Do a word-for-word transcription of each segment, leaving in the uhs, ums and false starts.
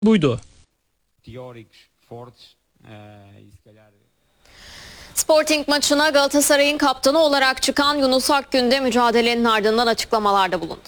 buydu. Sporting maçına Galatasaray'ın kaptanı olarak çıkan Yunus Akgün de mücadelenin ardından açıklamalarda bulundu.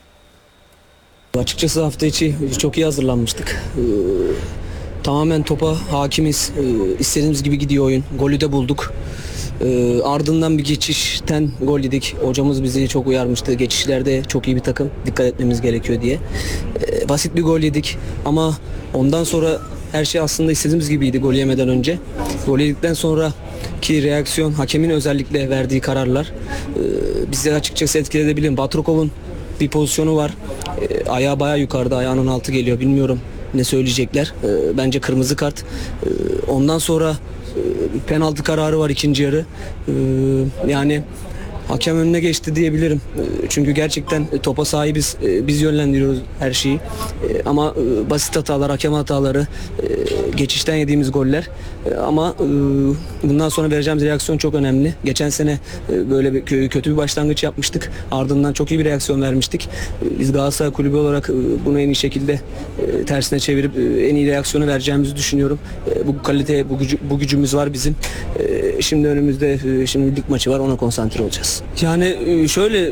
Açıkçası hafta içi çok iyi hazırlanmıştık. Ee, tamamen topa hakimiz. Ee, istediğimiz gibi gidiyor oyun. Golü de bulduk. Ee, ardından bir geçişten gol yedik. Hocamız bizi çok uyarmıştı. Geçişlerde çok iyi bir takım. Dikkat etmemiz gerekiyor diye. Ee, basit bir gol yedik. Ama ondan sonra her şey aslında istediğimiz gibiydi gol yemeden önce. Gol yedikten sonra ki reaksiyon, hakemin özellikle verdiği kararlar e, bizi açıkçası etkileyebilir. Batrokov'un bir pozisyonu var. E, ayağı bayağı yukarıda, ayağının altı geliyor. Bilmiyorum ne söyleyecekler. E, bence kırmızı kart. E, ondan sonra e, penaltı kararı var ikinci yarı. E, yani hakem önüne geçti diyebilirim. E, çünkü gerçekten topa sahibiz. E, biz yönlendiriyoruz her şeyi. E, ama e, basit hatalar, hakem hataları, e, geçişten yediğimiz goller. E, ama e, bundan sonra vereceğimiz reaksiyon çok önemli. Geçen sene e, böyle bir kötü bir başlangıç yapmıştık. Ardından çok iyi bir reaksiyon vermiştik. E, biz Galatasaray Kulübü olarak e, bunu en iyi şekilde e, tersine çevirip e, en iyi reaksiyonu vereceğimizi düşünüyorum. E, bu kalite, bu, gücü, bu gücümüz var bizim. E, şimdi önümüzde e, şimdi lig maçı var. Ona konsantre olacağız. Yani şöyle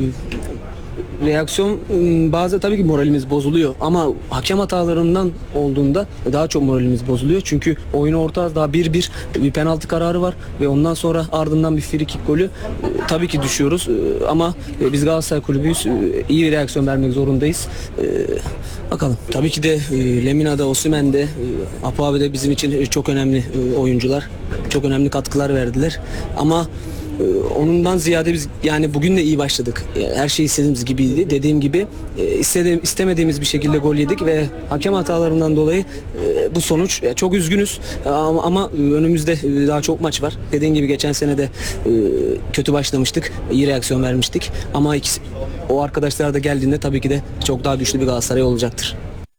reaksiyon bazı tabii ki moralimiz bozuluyor ama hakem hatalarından olduğunda daha çok moralimiz bozuluyor. Çünkü oyun orta daha bir bir bir penaltı kararı var ve ondan sonra ardından bir free kick golü. Tabii ki düşüyoruz ama biz Galatasaray Kulübüyüz. İyi bir reaksiyon vermek zorundayız. Bakalım. Tabii ki de Lemina'da, Osimhen'de, Apo abi de bizim için çok önemli oyuncular. Çok önemli katkılar verdiler. Ama onundan ziyade biz yani bugün de iyi başladık. Her şey istediğimiz gibiydi. Dediğim gibi istediğim, istemediğimiz bir şekilde gol yedik ve hakem hatalarından dolayı bu sonuç. Çok üzgünüz ama, ama önümüzde daha çok maç var. Dediğim gibi geçen sene de kötü başlamıştık. İyi reaksiyon vermiştik. Ama ikisi, o arkadaşlar da geldiğinde tabii ki de çok daha güçlü bir Galatasaray olacaktır.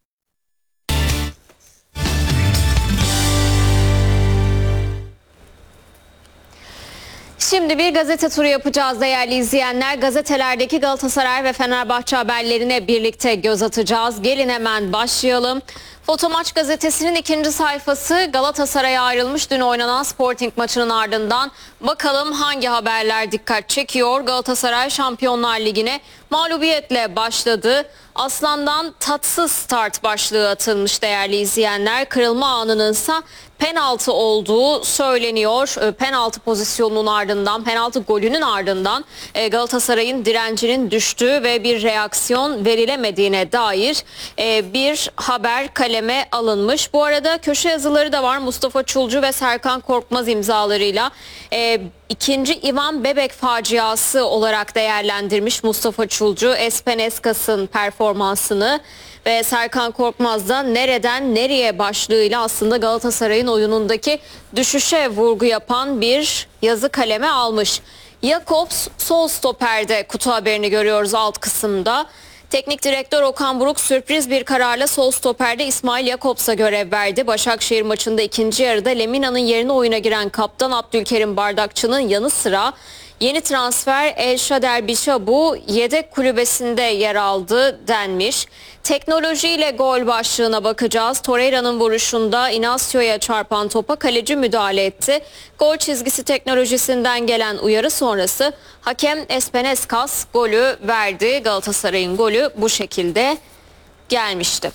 Şimdi bir gazete turu yapacağız değerli izleyenler. Gazetelerdeki Galatasaray ve Fenerbahçe haberlerine birlikte göz atacağız. Gelin hemen başlayalım. Fotomaç gazetesinin ikinci sayfası Galatasaray'a ayrılmış dün oynanan Sporting maçının ardından. Bakalım hangi haberler dikkat çekiyor? Galatasaray Şampiyonlar Ligi'ne mağlubiyetle başladı. Aslan'dan tatsız start başlığı atılmış değerli izleyenler. Kırılma anınınsa penaltı olduğu söyleniyor. Penaltı pozisyonunun ardından, penaltı golünün ardından Galatasaray'ın direncinin düştüğü ve bir reaksiyon verilemediğine dair bir haber kaleme alınmış. Bu arada köşe yazıları da var. Mustafa Çulcu ve Serkan Korkmaz imzalarıyla ikinci Ivan Bebek faciası olarak değerlendirmiş Mustafa Çulcu Espeneskas'ın performansını ve Serkan Korkmaz da nereden nereye başlığıyla aslında Galatasaray'ın oyunundaki düşüşe vurgu yapan bir yazı kaleme almış. Jakobs sol stoperde kutu haberini görüyoruz alt kısımda. Teknik direktör Okan Buruk sürpriz bir kararla sol stoperde İsmail Jakobs'a görev verdi. Başakşehir maçında ikinci yarıda Lemina'nın yerine oyuna giren kaptan Abdülkerim Bardakçı'nın yanı sıra yeni transfer El Shader Bishabu yedek kulübesinde yer aldı denmiş. Teknolojiyle gol başlığına bakacağız. Torreira'nın vuruşunda Inacio'ya çarpan topa kaleci müdahale etti. Gol çizgisi teknolojisinden gelen uyarı sonrası hakem Espeneskas golü verdi. Galatasaray'ın golü bu şekilde gelmişti.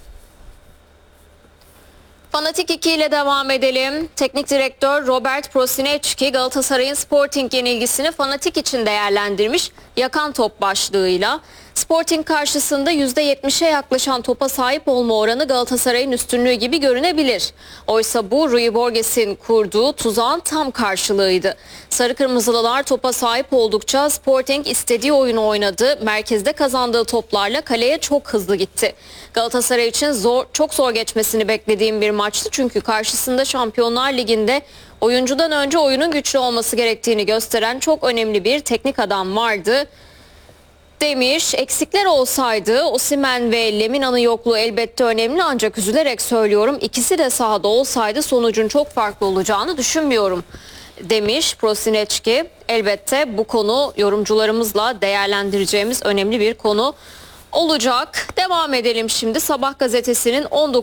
Fanatik iki ile devam edelim. Teknik direktör Robert Prosinecki Galatasaray'ın Sporting yenilgisini Fanatik için değerlendirmiş yakan top başlığıyla. Sporting karşısında yüzde yetmişe yaklaşan topa sahip olma oranı Galatasaray'ın üstünlüğü gibi görünebilir. Oysa bu Rui Borges'in kurduğu tuzağın tam karşılığıydı. Sarı Kırmızılılar topa sahip oldukça Sporting istediği oyunu oynadı. Merkezde kazandığı toplarla kaleye çok hızlı gitti. Galatasaray için zor, çok zor geçmesini beklediğim bir maçtı. Çünkü karşısında Şampiyonlar Ligi'nde oyuncudan önce oyunun güçlü olması gerektiğini gösteren çok önemli bir teknik adam vardı demiş. Eksikler olsaydı Osimhen ve Lemina'nın yokluğu elbette önemli ancak üzülerek söylüyorum ikisi de sahada olsaydı sonucun çok farklı olacağını düşünmüyorum demiş Prosinecki. Elbette bu konu yorumcularımızla değerlendireceğimiz önemli bir konu olacak. Devam edelim şimdi. Sabah gazetesinin on dokuz